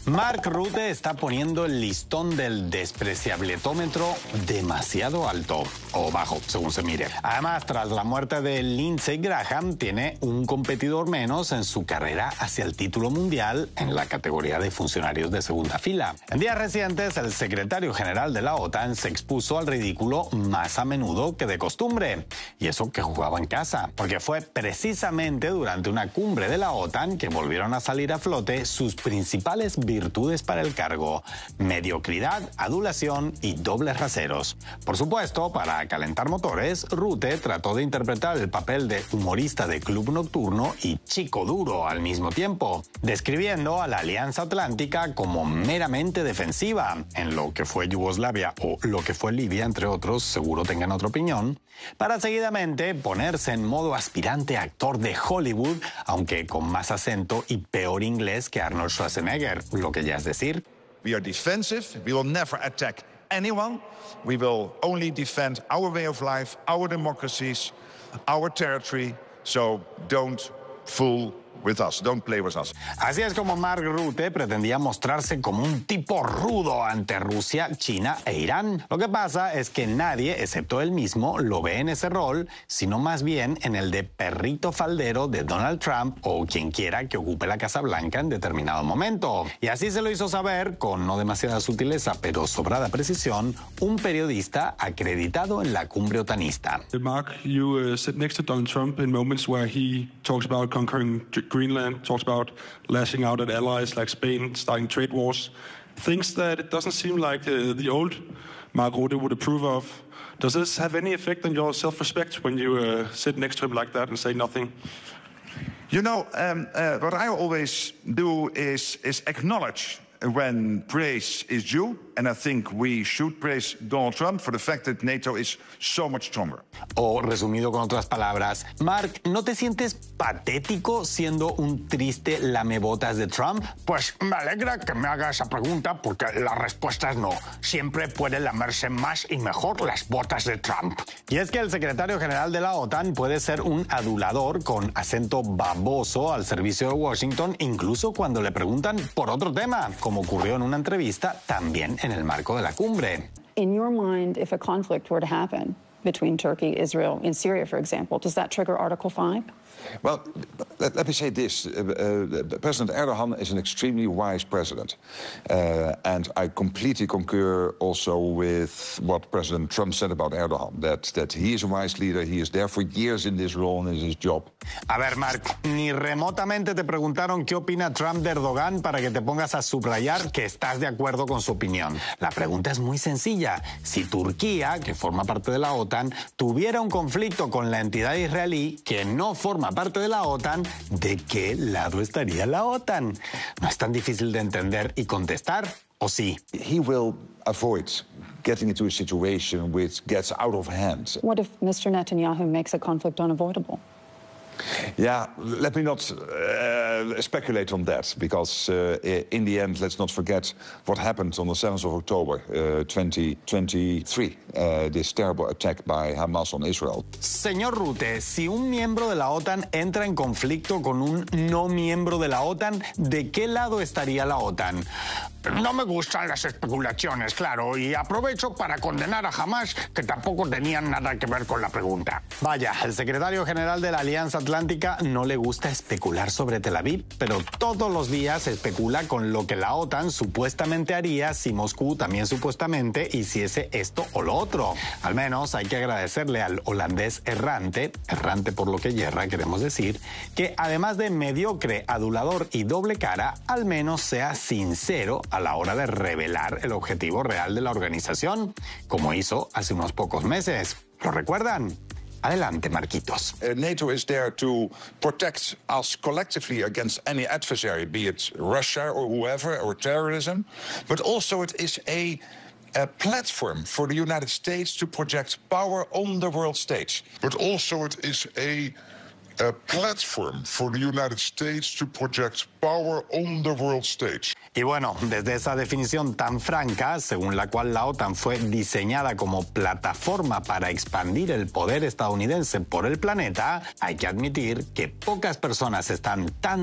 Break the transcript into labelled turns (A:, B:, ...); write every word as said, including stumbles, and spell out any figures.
A: Mark Rutte está poniendo el listón del despreciabletómetro demasiado alto o bajo, según se mire. Además, tras la muerte de Lindsey Graham, tiene un competidor menos en su carrera hacia el título mundial en la categoría de funcionarios de segunda fila. En días recientes, el secretario general de la OTAN se expuso al ridículo más a menudo que de costumbre. Y eso que jugaba en casa, porque fue precisamente durante una cumbre de la OTAN que volvieron a salir a flote sus principales virtudes para el cargo: mediocridad, adulación y dobles raseros. Por supuesto, para calentar motores, Rutte trató de interpretar el papel de humorista de club nocturno y chico duro al mismo tiempo, describiendo a la Alianza Atlántica como meramente defensiva, en lo que fue Yugoslavia o lo que fue Libia, entre otros, seguro tengan otra opinión, para seguidamente ponerse en modo aspirante actor de Hollywood, aunque con más acento y peor inglés que Arnold Schwarzenegger, lo que ya es decir.
B: We are defensive, we will never attack anyone, we will only defend our way of life, our democracies, our territory, so don't fool with us, don't play with us.
A: Así es como Mark Rutte pretendía mostrarse como un tipo rudo ante Rusia, China e Irán. Lo que pasa es que nadie, excepto él mismo, lo ve en ese rol, sino más bien en el de perrito faldero de Donald Trump o quien quiera que ocupe la Casa Blanca en determinado momento. Y así se lo hizo saber, con no demasiada sutileza pero sobrada precisión, un periodista acreditado en la cumbre otanista.
C: Mark, you uh, sit next to Donald Trump in moments where he talks about conquering Greenland, talks about lashing out at allies like Spain, starting trade wars, things that it doesn't seem like uh, the old Mark Rutte would approve of. Does this have any effect on your self-respect when you uh, sit next to him like that and say nothing?
B: You know, um, uh, what I always do is, is acknowledge when praise is due, and I think we should praise Donald Trump for the fact that NATO is so much stronger.
A: O resumido con otras palabras, Mark, ¿no te sientes patético siendo un triste lamebotas de Trump?
D: Pues me alegra que me haga esa pregunta porque la respuesta es no. Siempre puede lamerse más y mejor las botas de Trump.
A: Y es que el secretario general de la OTAN puede ser un adulador con acento baboso al servicio de Washington, incluso cuando le preguntan por otro tema, como ocurrió en una entrevista también en el marco de la cumbre.
E: In your mind, if a conflict were to happen between Turkey, Israel, in Syria, for example, does that trigger Article five?
F: Well, let, let me say this. Uh, uh, President Erdogan is an extremely wise president. Uh, and I completely concur also with what President Trump said about Erdogan, that, that he is a wise leader, he is there for years in this role and in his job.
A: A ver, Mark, ni remotamente te preguntaron qué opina Trump de Erdogan para que te pongas a subrayar que estás de acuerdo con su opinión. La pregunta es muy sencilla. Si Turquía, que forma parte de la OTAN, tuviera un conflicto con la entidad israelí que no forma parte de la OTAN, ¿de qué lado estaría la OTAN? No es tan difícil de entender y contestar, ¿o sí?
F: He will avoid getting into a situation which gets out of hand.
E: What if Mister Netanyahu makes a conflict unavoidable?
F: Yeah, let me not uh, speculate on that, because uh, in the end, let's not forget what happened on the seventh of October, uh, twenty twenty-three, uh, this terrible attack by Hamas on Israel.
A: Señor Rutte, si un miembro de la OTAN entra en conflicto con un no miembro de la OTAN, ¿de qué lado estaría la OTAN?
D: No me gustan las especulaciones, claro, y aprovecho para condenar a Hamas, que tampoco tenían nada que ver con la pregunta.
A: Vaya, el secretario general de la Alianza Atlántica no le gusta especular sobre Tel Aviv, pero todos los días especula con lo que la OTAN supuestamente haría si Moscú también supuestamente hiciese esto o lo otro. Al menos hay que agradecerle al holandés errante, errante por lo que yerra, queremos decir, que además de mediocre, adulador y doble cara, al menos sea sincero a la hora de revelar el objetivo real de la organización, como hizo hace unos pocos meses. ¿Lo recuerdan? Adelante, Marquitos.
B: Uh, NATO is there to protect us collectively against any adversary, be it Russia or whoever, or terrorism. But also it is a, a platform for the United States to project power on the world stage. But also it is a a platform for the United States to project power on the world stage.
A: Y bueno, desde esa definición tan franca, según la cual la OTAN fue diseñada como plataforma para expandir el poder estadounidense por el planeta, hay que admitir que pocas personas están tan